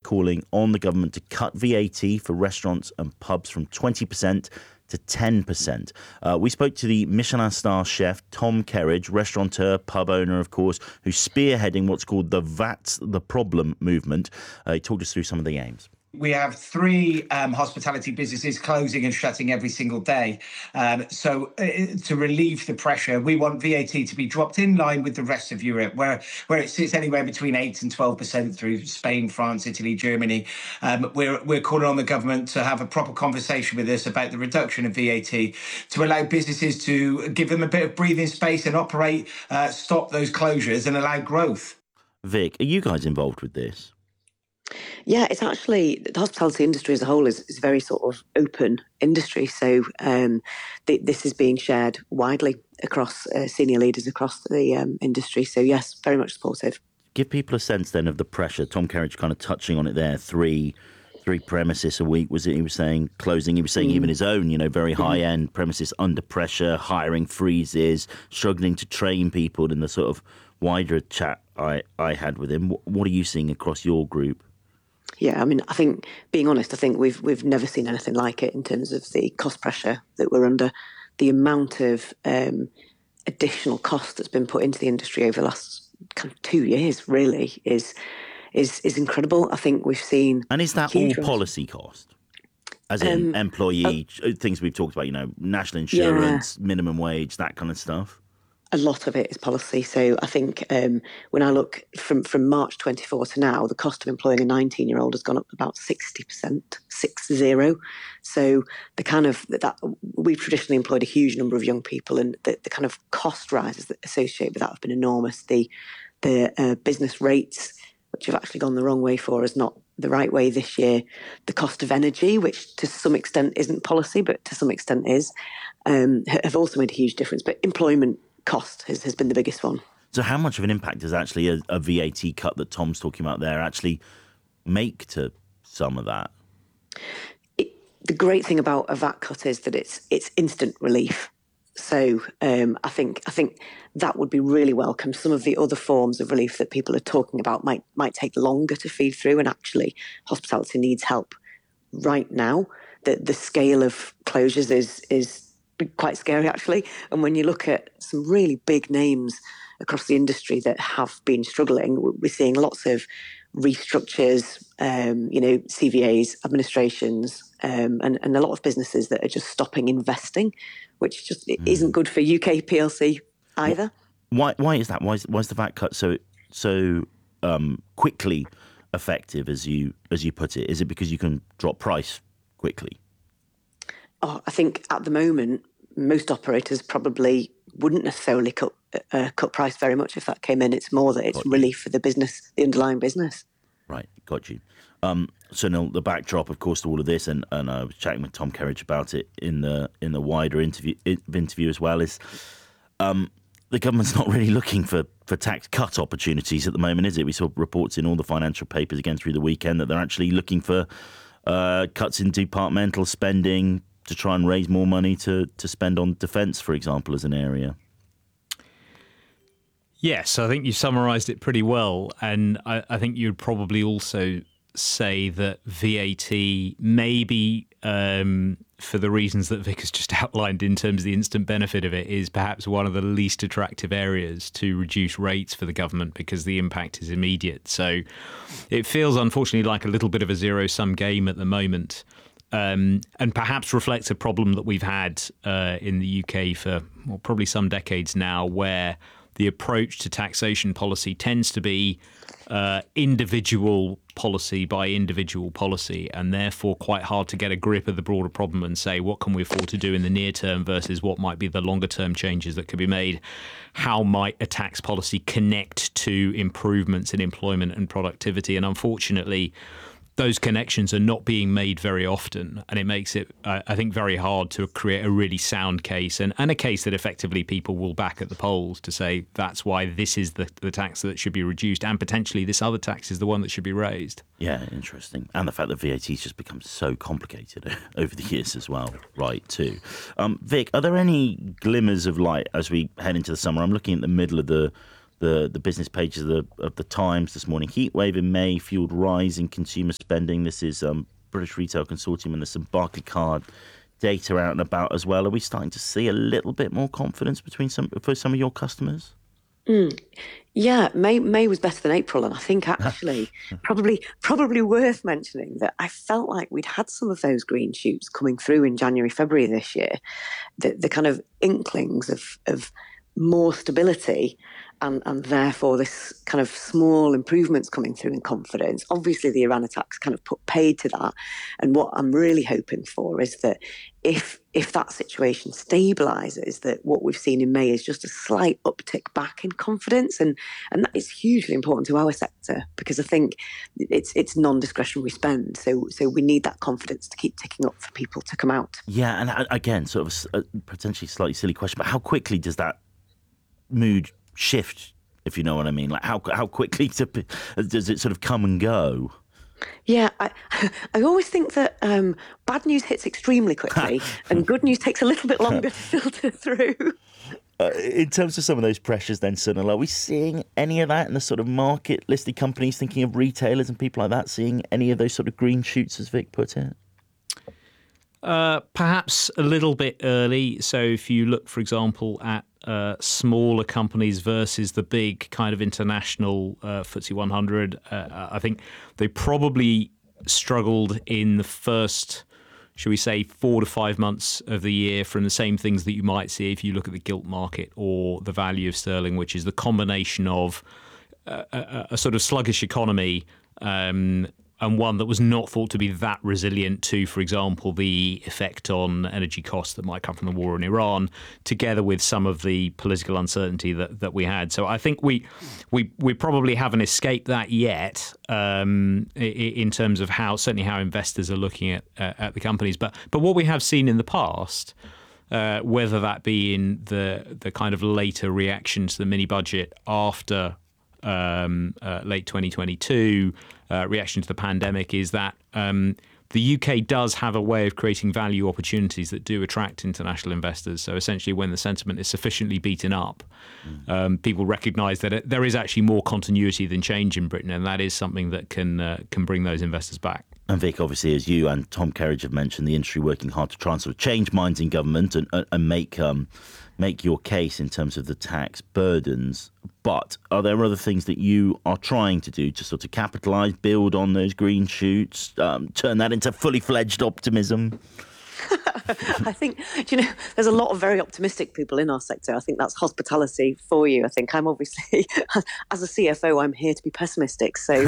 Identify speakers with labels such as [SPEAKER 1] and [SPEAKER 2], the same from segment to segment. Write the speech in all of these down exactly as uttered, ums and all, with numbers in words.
[SPEAKER 1] calling on the government to cut V A T for restaurants and pubs from twenty percent to ten percent. Uh, we spoke to the Michelin star chef Tom Kerridge, restaurateur, pub owner, of course, who's spearheading what's called the That's the Problem movement. Uh, he talked us through some of the aims.
[SPEAKER 2] We have three um, hospitality businesses closing and shutting every single day. Um, so uh, to relieve the pressure, we want V A T to be dropped in line with the rest of Europe, where, where it sits anywhere between eight and twelve percent through Spain, France, Italy, Germany. Um, we're, we're calling on the government to have a proper conversation with us about the reduction of V A T, to allow businesses to give them a bit of breathing space and operate, uh, stop those closures and allow growth.
[SPEAKER 1] Vic, are you guys involved with this?
[SPEAKER 3] Yeah, it's actually, the hospitality industry as a whole is, is a very sort of open industry. So um, th- this is being shared widely across uh, senior leaders across the um, industry. So yes, very much supportive.
[SPEAKER 1] Give people a sense then of the pressure. Tom Kerridge kind of touching on it there. Three three premises a week, was it? He was saying closing. He was saying mm. even his own, you know, very high-end mm. premises under pressure, hiring freezes, struggling to train people in the sort of wider chat I, I had with him. What, what are you seeing across your group?
[SPEAKER 3] Yeah, I mean, I think, being honest, I think we've we've never seen anything like it in terms of the cost pressure that we're under. The amount of um, additional cost that's been put into the industry over the last kind of two years, really, is is is incredible. I think we've seen...
[SPEAKER 1] And is that all policy cost? As in um, employee, uh, things we've talked about, you know, national insurance, yeah. minimum wage, that kind of stuff?
[SPEAKER 3] A lot of it is policy. So I think um, when I look from, from March twenty-four to now, the cost of employing a nineteen-year-old has gone up about sixty percent, six zero. So the kind of that we've traditionally employed a huge number of young people, and the, the kind of cost rises that associate with that have been enormous. The the uh, business rates, which have actually gone the wrong way for us, not the right way this year. The cost of energy, which to some extent isn't policy, but to some extent is, um, have also made a huge difference. But employment cost has, has been the biggest one.
[SPEAKER 1] So how much of an impact does actually a, a V A T cut that Tom's talking about there actually make to some of that?
[SPEAKER 3] It, the great thing about a V A T cut is that it's it's instant relief. So um, I think I think that would be really welcome. Some of the other forms of relief that people are talking about might might take longer to feed through, and actually hospitality needs help right now. The the scale of closures is is quite scary, actually. And when you look at some really big names across the industry that have been struggling, we're seeing lots of restructures, um, you know, C V As, administrations, um, and, and a lot of businesses that are just stopping investing, which just mm. isn't good for U K P L C either.
[SPEAKER 1] Why? Why is that? Why is, why is the V A T cut so so um, quickly effective, as you as you put it? Is it because you can drop price quickly?
[SPEAKER 3] Oh, I think at the moment, most operators probably wouldn't necessarily cut uh, cut price very much if that came in. It's more that it's relief for the business, the underlying business.
[SPEAKER 1] Right, got you. Um, so now the backdrop, of course, to all of this, and, and I was chatting with Tom Kerridge about it in the in the wider interview interview as well, is um, the government's not really looking for, for tax cut opportunities at the moment, is it? We saw reports in all the financial papers again through the weekend that they're actually looking for uh, cuts in departmental spending, to try and raise more money to, to spend on defence, for example, as an area.
[SPEAKER 4] Yes, I think you summarised it pretty well. And I, I think you'd probably also say that V A T maybe, um, for the reasons that Vic has just outlined in terms of the instant benefit of it, is perhaps one of the least attractive areas to reduce rates for the government because the impact is immediate. So it feels, unfortunately, like a little bit of a zero-sum game at the moment. Um, and perhaps reflects a problem that we've had uh, in the U K for well, probably some decades now, where the approach to taxation policy tends to be uh, individual policy by individual policy, and therefore quite hard to get a grip of the broader problem and say, what can we afford to do in the near term versus what might be the longer term changes that could be made? How might a tax policy connect to improvements in employment and productivity? And unfortunately, those connections are not being made very often, and it makes it, uh, I think, very hard to create a really sound case and, and a case that effectively people will back at the polls to say that's why this is the, the tax that should be reduced, and potentially this other tax is the one that should be raised. Yeah,
[SPEAKER 1] interesting. And the fact that V A T has just become so complicated over the years as well, right, too. Um, Vic, are there any glimmers of light as we head into the summer? I'm looking at the middle of the the, the business pages of the, of the Times this morning. Heatwave in May fueled rise in consumer spending. This is um, British Retail Consortium, and there's some Barclaycard data out and about as well. Are we starting to see a little bit more confidence between some for some of your customers?
[SPEAKER 3] Mm. Yeah, May May was better than April, and I think actually probably probably worth mentioning that I felt like we'd had some of those green shoots coming through in January, February this year, the, the kind of inklings of of more stability, and, and therefore this kind of small improvements coming through in confidence. Obviously, the Iran attacks kind of put paid to that, and what I'm really hoping for is that if if that situation stabilises, that what we've seen in May is just a slight uptick back in confidence, and and that is hugely important to our sector, because I think it's it's non-discretionary spend, so so we need that confidence to keep ticking up for people to come out.
[SPEAKER 1] Yeah, and again, sort of a potentially slightly silly question, but how quickly does that mood shift, if you know what I mean? Like how how quickly to, does it sort of come and go?
[SPEAKER 3] Yeah, I, I always think that um, bad news hits extremely quickly and good news takes a little bit longer to filter through.
[SPEAKER 1] Uh, in terms of some of those pressures then, Sunil, are we seeing any of that in the sort of market-listed companies, thinking of retailers and people like that, seeing any of those sort of green shoots, as Vic put it?
[SPEAKER 4] Uh, perhaps a little bit early. So if you look, for example, at uh, smaller companies versus the big kind of international uh, F T S E one hundred, uh, I think they probably struggled in the first, should we say, four to five months of the year from the same things that you might see if you look at the gilt market or the value of sterling, which is the combination of a, a, a sort of sluggish economy, um, and one that was not thought to be that resilient to, for example, the effect on energy costs that might come from the war in Iran, together with some of the political uncertainty that, that we had. So I think we we we probably haven't escaped that yet, um, in terms of how certainly how investors are looking at uh, at the companies. But but what we have seen in the past, uh, whether that be in the the kind of later reaction to the mini budget after um, uh, late twenty twenty-two. Uh, reaction to the pandemic, is that um, the U K does have a way of creating value opportunities that do attract international investors. So essentially, when the sentiment is sufficiently beaten up, mm. um, people recognise that it, there is actually more continuity than change in Britain, and that is something that can uh, can bring those investors back.
[SPEAKER 1] And Vic, obviously, as you and Tom Kerridge have mentioned, the industry working hard to try and sort of change minds in government and, and make um, make your case in terms of the tax burdens. But are there other things that you are trying to do to sort of capitalise, build on those green shoots, um, turn that into fully fledged optimism?
[SPEAKER 3] I think, do you know, there's a lot of very optimistic people in our sector. I think that's hospitality for you. I think I'm obviously, as a C F O, I'm here to be pessimistic. So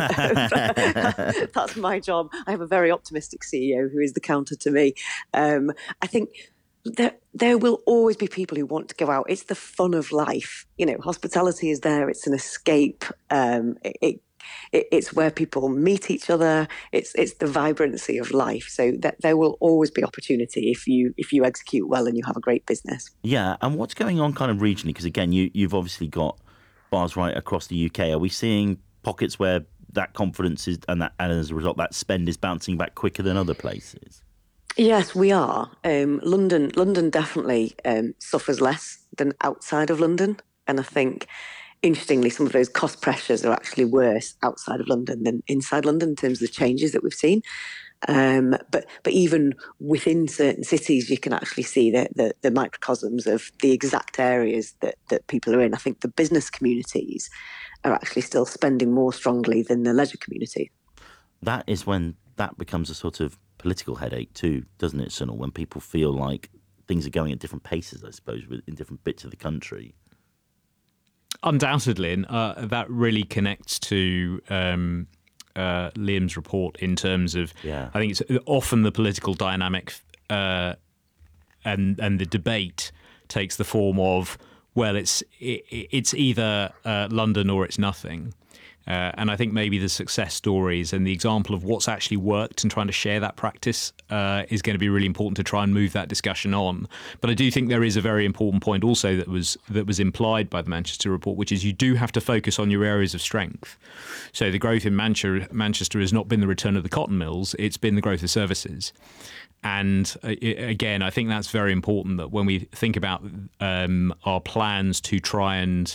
[SPEAKER 3] that's my job. I have a very optimistic C E O who is the counter to me. Um, I think there there will always be people who want to go out. It's the fun of life. You know, hospitality is there. It's an escape. Um, it, it It's where people meet each other. It's it's the vibrancy of life. So that there will always be opportunity if you if you execute well and you have a great business.
[SPEAKER 1] Yeah, and what's going on kind of regionally? Because again, you you've obviously got bars right across the U K. Are we seeing pockets where that confidence is, and that and as a result that spend is bouncing back quicker than other places?
[SPEAKER 3] Yes, we are. Um, London London definitely um, suffers less than outside of London, and I think, interestingly, some of those cost pressures are actually worse outside of London than inside London in terms of the changes that we've seen. Um, but but even within certain cities, you can actually see the, the, the microcosms of the exact areas that, that people are in. I think the business communities are actually still spending more strongly than the leisure community.
[SPEAKER 1] That is when that becomes a sort of political headache too, doesn't it, Sunil? When people feel like things are going at different paces, I suppose, in different bits of the country.
[SPEAKER 4] Undoubtedly, and uh, that really connects to um, uh, Liam's report in terms of,
[SPEAKER 1] yeah.
[SPEAKER 4] I think it's often the political dynamic uh, and and the debate takes the form of, well, it's it, it's either uh, London or it's nothing. Uh, and I think maybe the success stories and the example of what's actually worked and trying to share that practice uh, is going to be really important to try and move that discussion on. But I do think there is a very important point also that was that was implied by the Manchester report, which is you do have to focus on your areas of strength. So the growth in Manchester, Manchester has not been the return of the cotton mills, it's been the growth of services. And uh, again, I think that's very important that when we think about um, our plans to try and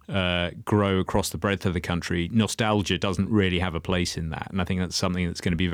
[SPEAKER 4] uh, grow across the breadth of the country, nostalgia doesn't really have a place in that. And I think that's something that's going to be very